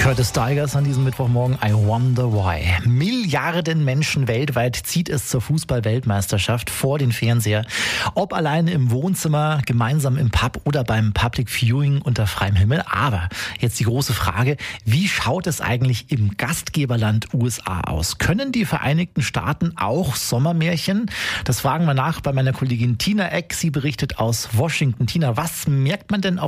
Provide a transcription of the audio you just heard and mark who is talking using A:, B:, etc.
A: Curtis Stigers an diesem Mittwochmorgen. I wonder why. Milliarden Menschen weltweit zieht es zur Fußball-Weltmeisterschaft vor den Fernseher. Ob alleine im Wohnzimmer, gemeinsam im Pub oder beim Public Viewing unter freiem Himmel. Aber jetzt die große Frage, wie schaut es eigentlich im Gastgeberland USA aus? Können die Vereinigten Staaten auch Sommermärchen? Das fragen wir nach bei meiner Kollegin Tina Eck. Sie berichtet aus Washington. Tina, was merkt man denn auf